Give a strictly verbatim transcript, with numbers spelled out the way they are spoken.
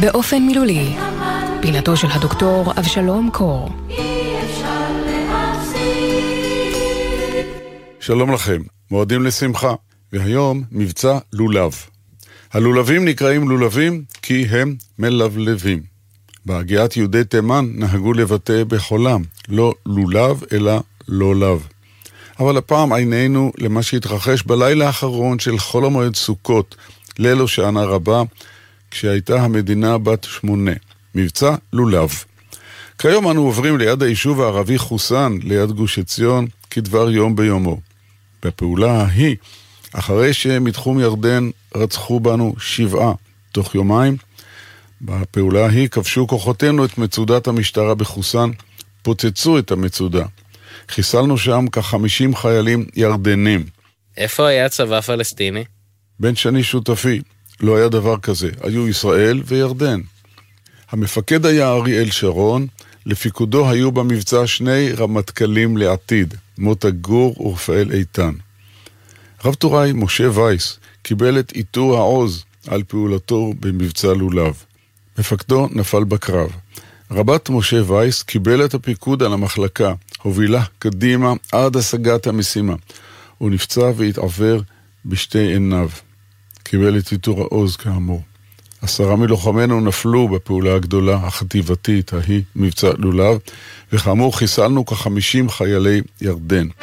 באופן מילולי, פינתו של הדוקטור אבשלום קור. שלום לכם, מועדים לשמחה, והיום מבצע לולב. הלולבים נקראים לולבים כי הם מלבלבים. בהגיית יהודי תימן נהגו לבטא בחולם, לא לולב אלא לא לב. אבל הפעם עינינו למה שהתרחש בלילה האחרון של חול המועד סוכות, ליל הושענא רבה, כשהייתה המדינה בת שמונה. מבצע לולב. כיום אנו עוברים ליד היישוב הערבי חוסן, ליד גוש עציון, כדבר יום ביומו. בפעולה ההיא, אחרי שמתחום ירדן רצחו בנו שבעה תוך יומיים, בפעולה ההיא כבשו כוחותינו את מצודת המשטרה בחוסן, פוצצו את המצודה. חיסלנו שם כ-חמישים חיילים ירדנים. איפה היה צבא פלסטיני? בן שני שותפי, לא היה דבר כזה, היו ישראל וירדן. המפקד היה אריאל שרון, לפיקודו היו במבצע שני רמטכ"לים לעתיד, מוטה גור ורפאל איתן. רב טוראי משה וייס קיבל את עיטור העוז על פעולתו במבצע לולב. מפקדו נפל בקרב. רבת משה וייס קיבל את הפיקוד על המחלקה, הובילה קדימה עד השגת המשימה. הוא נפצע והתעבר בשתי עיניו. קיבל את עיטור העוז כאמור. עשרה מלוחמנו נפלו בפעולה הגדולה החטיבתית ההיא, מבצע לולב, וכאמור חיסלנו כ-חמישים חיילי ירדן.